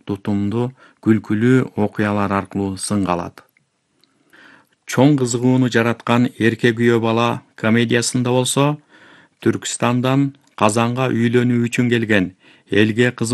тутумдуу, күлкүлүү окуялар аркылуу сынга алат. Чоң кызыгууну жараткан Эрке күйөө бала комедиясында болсо, Түркстандан Казанга үйлөнүү үчүн келген элге